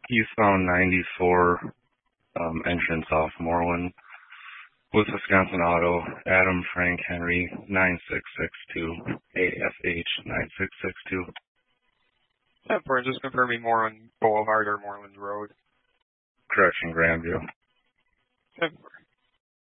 Eastbound 94, entrance off Moreland, with Wisconsin Auto, Adam Frank Henry, 9662, AFH 9662. We're just confirming Moreland Boulevard or Moreland Road. Correction, Grandview.